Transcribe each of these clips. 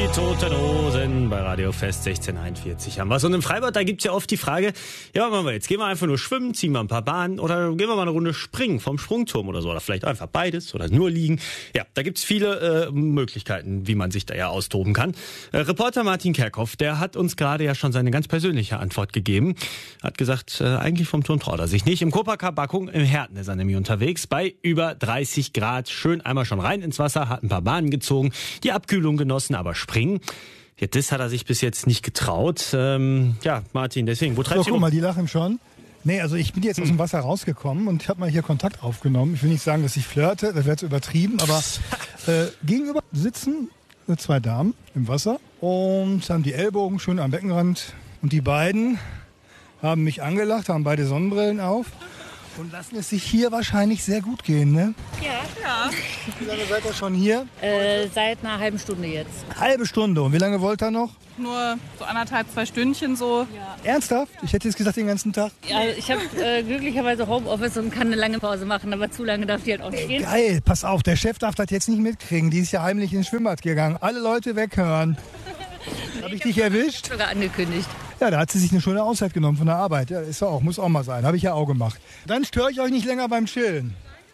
Toten Hosen bei Radio Fest 1641 haben wir. Und im Freibad, da gibt's ja oft die Frage, ja, was machen wir jetzt? Gehen wir einfach nur schwimmen, ziehen wir ein paar Bahnen oder gehen wir mal eine Runde springen vom Sprungturm oder so? Oder vielleicht einfach beides oder nur liegen. Ja, da gibt's viele Möglichkeiten, wie man sich da ja austoben kann. Reporter Martin Kerkhoff, der hat uns gerade ja schon seine ganz persönliche Antwort gegeben. Hat gesagt, eigentlich vom Turm traut er sich nicht. Im Copacabana im Herten ist er nämlich unterwegs. Bei über 30 Grad. Schön einmal schon rein ins Wasser, hat ein paar Bahnen gezogen, die Abkühlung genossen, aber springen, ja, das hat er sich bis jetzt nicht getraut. Ja, Martin, deswegen, wo treibst du? Guck mal, die lachen schon. Nee, also ich bin jetzt aus dem Wasser rausgekommen und ich habe mal hier Kontakt aufgenommen. Ich will nicht sagen, dass ich flirte, das wäre zu übertrieben, aber gegenüber sitzen zwei Damen im Wasser und haben die Ellbogen schön am Beckenrand. Und die beiden haben mich angelacht, haben beide Sonnenbrillen auf und lassen es sich hier wahrscheinlich sehr gut gehen, ne? Ja. Wie lange seid ihr schon hier? Seit einer halben Stunde jetzt. Halbe Stunde. Und wie lange wollt ihr noch? Nur so 1,5, 2 Stündchen so. Ja. Ernsthaft? Ich hätte jetzt gesagt den ganzen Tag. Ja, ich habe glücklicherweise Homeoffice und kann eine lange Pause machen, aber zu lange darf die halt auch nicht gehen. Geil, pass auf, der Chef darf das jetzt nicht mitkriegen. Die ist ja heimlich ins Schwimmbad gegangen. Alle Leute weghören. Habe ich dich erwischt? Sogar angekündigt. Ja, da hat sie sich eine schöne Auszeit genommen von der Arbeit. Ja, ist ja auch, muss auch mal sein. Habe ich ja auch gemacht. Dann störe ich euch nicht länger beim Chillen.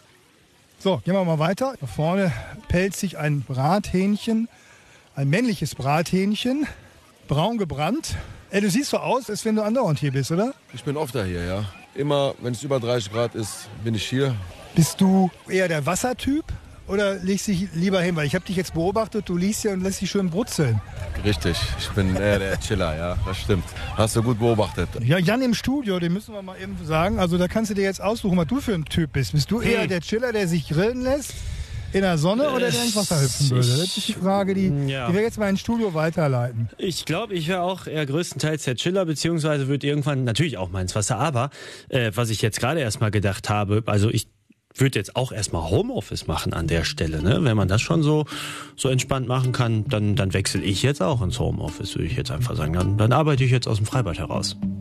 So, gehen wir mal weiter. Da vorne pelzt sich ein Brathähnchen, ein männliches Brathähnchen, braun gebrannt. Du siehst so aus, als wenn du andauernd hier bist, oder? Ich bin oft da hier, ja. Immer, wenn es über 30 Grad ist, bin ich hier. Bist du eher der Wassertyp oder legst dich lieber hin? Weil ich habe dich jetzt beobachtet, du liegst hier und lässt dich schön brutzeln. Richtig, ich bin eher der Chiller, ja, das stimmt. Hast du gut beobachtet. Ja, Jan im Studio, den müssen wir mal eben sagen. Also da kannst du dir jetzt aussuchen, was du für ein Typ bist. Bist du eher der Chiller, der sich grillen lässt in der Sonne oder der ins Wasser hüpfen würde? Das ist die Frage, die wir jetzt mal ins Studio weiterleiten. Ich glaube, ich wäre auch eher größtenteils der Chiller, beziehungsweise würde irgendwann natürlich auch mal ins Wasser. Aber was ich jetzt gerade erst mal gedacht habe, also ich würde jetzt auch erstmal Homeoffice machen an der Stelle, ne? Wenn man das schon so entspannt machen kann, dann wechsle ich jetzt auch ins Homeoffice, würde ich jetzt einfach sagen. Dann arbeite ich jetzt aus dem Freibad heraus.